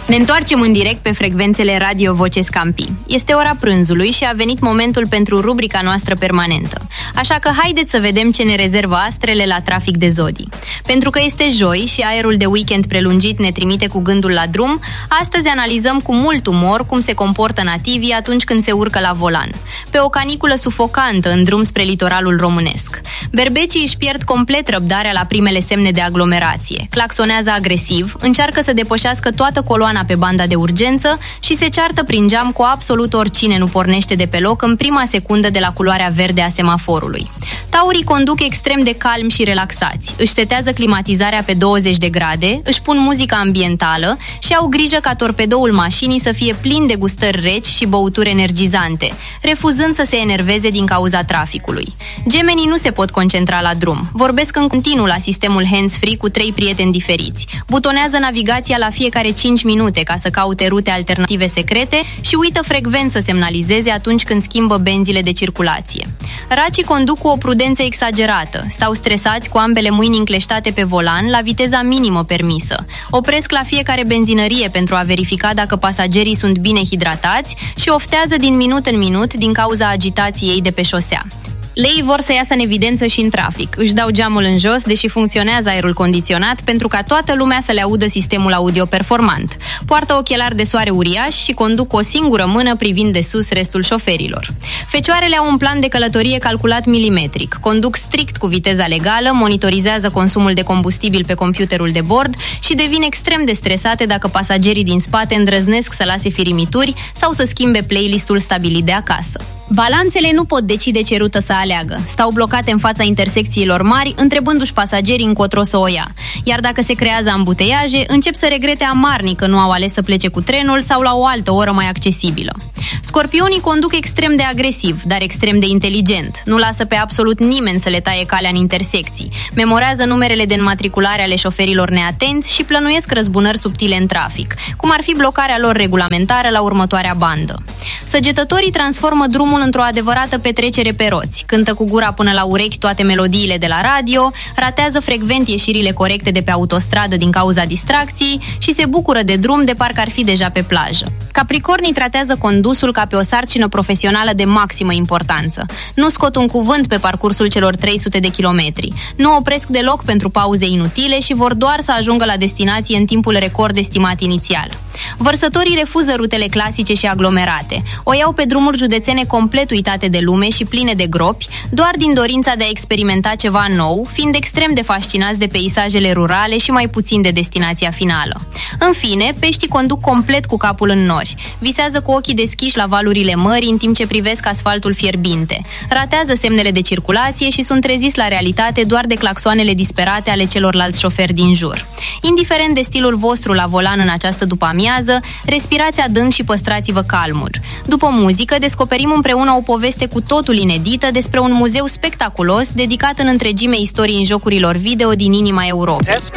Ne întoarcem în direct pe frecvențele Radio Voce Scampi. Este ora prânzului și a venit momentul pentru rubrica noastră permanentă. Așa că haideți să vedem ce ne rezervă astrele la trafic de zodii. Pentru că este joi și aerul de weekend prelungit ne trimite cu gândul la drum, astăzi analizăm cu mult umor cum se comportă nativii atunci când se urcă la volan. Pe o caniculă sufocantă în drum spre litoralul românesc. Berbecii își pierd complet răbdarea la primele semne de aglomerație. Claxonează agresiv, încearcă să depășească toată coloana pe banda de urgență și se ceartă prin geam cu absolut oricine nu pornește de pe loc în prima secundă de la culoarea verde a semaforului. Taurii conduc extrem de calmi și relaxați, își setează climatizarea pe 20 de grade, își pun muzica ambientală și au grijă ca torpedoul mașinii să fie plin de gustări reci și băuturi energizante, refuzând să se enerveze din cauza traficului. Gemenii nu se pot concentra la drum, vorbesc în continuu la sistemul hands-free cu 3 prieteni diferiți, butonează navigația la fiecare 5 minute ca să caute rute alternative secrete și uită frecvent să semnalizeze atunci când schimbă benzile de circulație. Racii conduc cu o prudență exagerată, stau stresați cu ambele mâini încleștate pe volan la viteza minimă permisă. Opresc la fiecare benzinărie pentru a verifica dacă pasagerii sunt bine hidratați și oftează din minut în minut din cauza agitației de pe șosea. Leii vor să iasă în evidență și în trafic. Își dau geamul în jos, deși funcționează aerul condiționat, pentru ca toată lumea să le audă sistemul audio performant. Poartă ochelari de soare uriași și conduc cu o singură mână privind de sus restul șoferilor. Fecioarele au un plan de călătorie calculat milimetric, conduc strict cu viteza legală, monitorizează consumul de combustibil pe computerul de bord și devin extrem de stresate dacă pasagerii din spate îndrăznesc să lase firimituri sau să schimbe playlistul stabilit de acasă. Balanțele nu pot decide ce rută să aleagă. Stau blocate în fața intersecțiilor mari, întrebându-și pasagerii încotro să o ia. Iar dacă se creează ambuteiaje, încep să regrete amarnic că nu au ales să plece cu trenul sau la o altă oră mai accesibilă. Scorpionii conduc extrem de agresiv, dar extrem de inteligent. Nu lasă pe absolut nimeni să le taie calea în intersecții. Memorează numerele de înmatriculare ale șoferilor neatenți și plănuiesc răzbunări subtile în trafic, cum ar fi blocarea lor regulamentară la următoarea bandă. Săgetătorii transformă drumul într-o adevărată petrecere pe roți, cântă cu gura până la urechi toate melodiile de la radio, ratează frecvent ieșirile corecte de pe autostradă din cauza distracției și se bucură de drum de parcă ar fi deja pe plajă. Capricornii tratează condusul ca pe o sarcină profesională de maximă importanță. Nu scot un cuvânt pe parcursul celor 300 de kilometri, nu opresc deloc pentru pauze inutile și vor doar să ajungă la destinație în timpul record estimat inițial. Vărsătorii refuză rutele clasice și aglomerate. O iau pe drumuri județene complet uitate de lume și pline de gropi, doar din dorința de a experimenta ceva nou, fiind extrem de fascinați de peisajele rurale și mai puțin de destinația finală. În fine, peștii conduc complet cu capul în nori. Visează cu ochii deschiși la valurile mării în timp ce privesc asfaltul fierbinte. Ratează semnele de circulație și sunt treziți la realitate doar de claxoanele disperate ale celorlalți șoferi din jur. Indiferent de stilul vostru la volan în această după-amiază, respirați adânc și păstrați-vă calmul. După muzică, descoperim împreună o poveste cu totul inedită despre un muzeu spectaculos dedicat în întregime istoriei jocurilor video din inima Europei.